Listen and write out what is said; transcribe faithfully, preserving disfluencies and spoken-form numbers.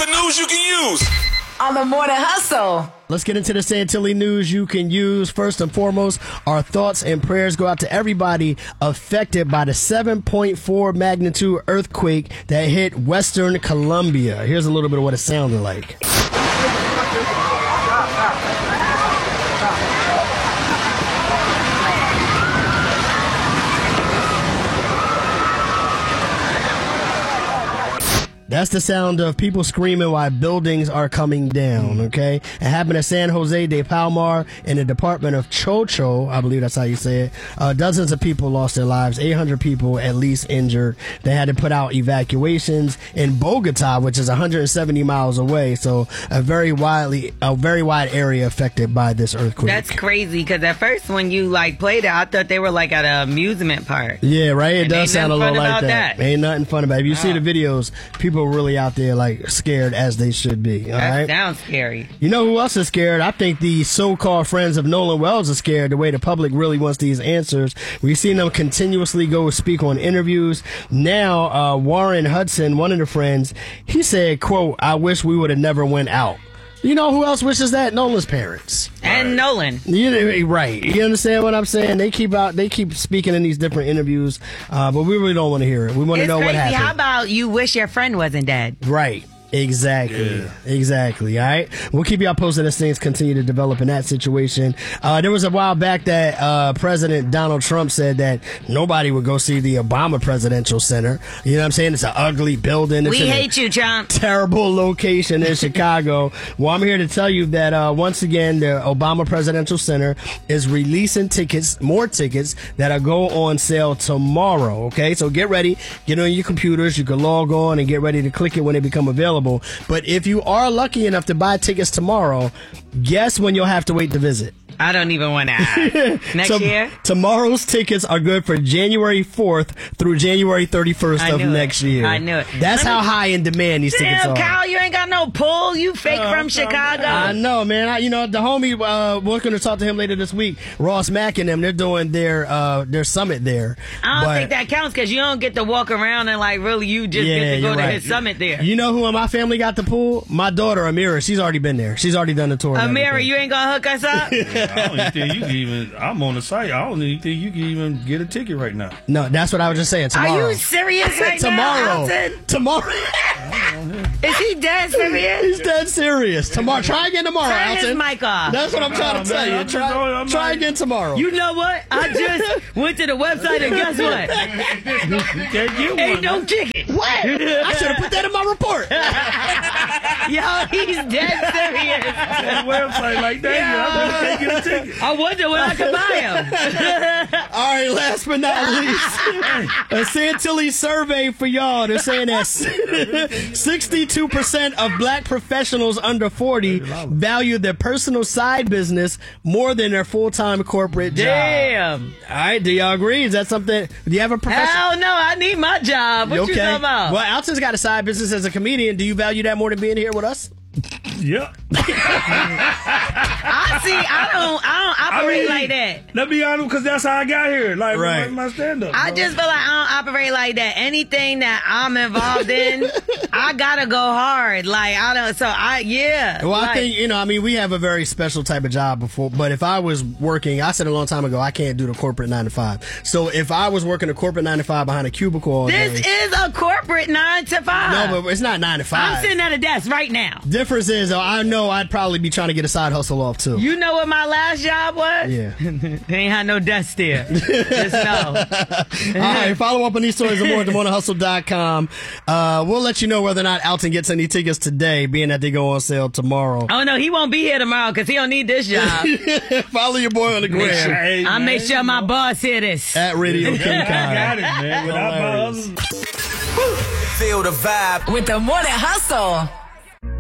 the news you can use on the Morning Hustle. Let's get into the Santilli news you can use. First and foremost, our thoughts and prayers go out to everybody affected by the seven point four magnitude earthquake that hit Western Colombia. Here's a little bit of what it sounded like. That's the sound of people screaming while buildings are coming down, okay? It happened at San Jose de Palmar in the department of Chocho, I believe that's how you say it. Uh, dozens of people lost their lives, eight hundred people at least injured. They had to put out evacuations in Bogota, which is one hundred seventy miles away, so a very widely, a very wide area affected by this earthquake. That's crazy, because at first when you like played it, I thought they were like at an amusement park. Yeah, right? It and does sound a little like that. that. Ain't nothing fun about it. If you oh. see the videos, people really out there like scared as they should be. All that right? sounds scary. You know who else is scared? I think the so-called friends of Nolan Wells are scared the way the public really wants these answers. We've seen them continuously go speak on interviews. Now, uh, Warren Hudson, one of the friends, he said, quote, "I wish we would have never went out." You know who else wishes that? Nolan's parents. And right. Nolan. You know, right. You understand what I'm saying? They keep out. They keep speaking in these different interviews, uh, but we really don't want to hear it. We want to know crazy. what happened. How about you wish your friend wasn't dead? Right. Exactly. Yeah. Exactly. All right. We'll keep y'all posted as things continue to develop in that situation. Uh, there was a while back that uh, President Donald Trump said that nobody would go see the Obama Presidential Center. You know what I'm saying? It's an ugly building. It's we in hate you, Trump. Terrible location in Chicago. Well, I'm here to tell you that uh, once again, the Obama Presidential Center is releasing tickets, more tickets that go on sale tomorrow. Okay. So get ready. Get on your computers. You can log on and get ready to click it when they become available. But if you are lucky enough to buy tickets tomorrow, guess when you'll have to wait to visit? I don't even want to ask. Next so, year? Tomorrow's tickets are good for January fourth through January thirty-first I of knew next it. year. I knew it. That's Let how me, high in demand these tickets damn, are. Kyle, you ain't got no pull. You fake Uh, from Chicago. I know, man. I, you know, the homie, uh, we're going to talk to him later this week. Ross Mack and them, they're doing their uh, their summit there. I don't but, think that counts because you don't get to walk around and like really you just yeah, get to go you're to right. his summit there. You know who in my family got the pool? My daughter, Amira. She's already been there. She's already done the tour. Amira, you ain't going to hook us up? I don't even think you can even. I'm on the site. I don't even think you can even get a ticket right now. No, that's what I was just saying. Tomorrow. Are you serious right Tomorrow. now, Alton? Tomorrow. Is he dead serious? He's dead serious. Tomorrow. Try again tomorrow, Turn Alton. his mic off. That's what I'm trying to Oh, tell man, you. I'm Try, just- I'm try not- again tomorrow. You know what? I just went to the website and guess what? You can't get one. Ain't no ticket. What? I should have put that in my report. Yo, he's dead serious. That website like that. Yeah. I just can't get a ticket. I wonder when I could buy him. All right, last but not least, a Santilli survey for y'all. They're saying that sixty-two percent of black professionals under forty value their personal side business more than their full-time corporate job. Damn. All right, do y'all agree? Is that something? Do you have a profession? Hell no, I need my job. What you okay. talking about? Well, Alton's got a side business as a comedian. Do you value that more than being here with us? Yeah. I see. I don't. I don't operate I mean, like that. Let me honest, because that's how I got here. Like, Right. my stand-up. I bro. just feel like I don't operate like that. Anything that I'm involved in, I gotta go hard. Like I don't. So I yeah. Well, like, I think, you know, I mean, we have a very special type of job before, but if I was working, I said a long time ago, I can't do the corporate nine to five. So if I was working a corporate nine to five behind a cubicle all this day. is a corporate nine to five. No, but it's not nine to I'm five. sitting at a desk right now. Difference is, though, I know I'd probably be trying to get a side hustle off too. You know what my last job was? Yeah. They ain't had no desk there. Just know. All right, follow up on these stories and more at the morning hustle dot com. Uh, we'll let you know whether or not Alton gets any tickets today, being that they go on sale tomorrow. Oh no, he won't be here tomorrow because he don't need this job. Follow your boy on the gram. Hey, I'll man, make sure you my know. boss hear this. At Radio King I got Kyle. it, man. Without my Hilarious. hustle. Feel the vibe with the Morning Hustle.